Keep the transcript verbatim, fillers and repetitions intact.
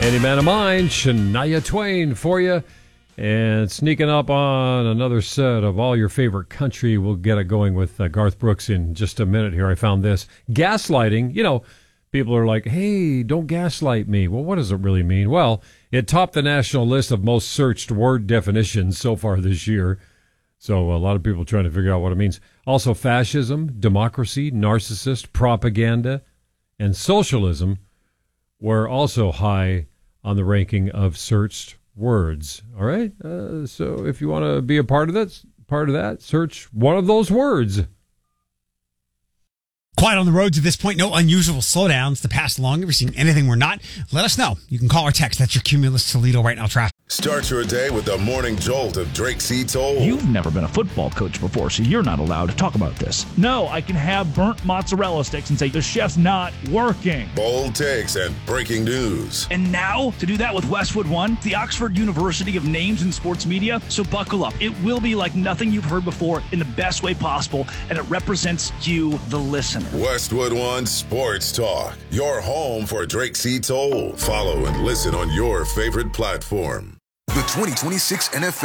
Any Man of Mine, Shania Twain for you. And sneaking up on another set of all your favorite country. We'll get it going with uh, Garth Brooks in just a minute here. I found this. Gaslighting, you know, people are like, hey, don't gaslight me. Well, what does it really mean? Well, it topped the national list of most searched word definitions so far this year. So a lot of people trying to figure out what it means. Also, fascism, democracy, narcissist, propaganda, and socialism were also high on the ranking of searched words. All right. Uh, so if you want to be a part of that, part of that, search one of those words. Quiet on the roads at this point. No unusual slowdowns to pass along. If you're seeing anything we're not, let us know. You can call or text. That's your Cumulus Toledo right now traffic. Start your day with the morning jolt of Drake C. Toll. You've never been a football coach before, so you're not allowed to talk about this. No, I can have burnt mozzarella sticks and say the chef's not working. Bold takes and breaking news. And now, to do that with Westwood One, the Oxford University of Names in Sports Media. So buckle up. It will be like nothing you've heard before in the best way possible, and it represents you, the listener. Westwood One Sports Talk, your home for Drake C. Toll. Follow and listen on your favorite platform. The twenty twenty-six N F L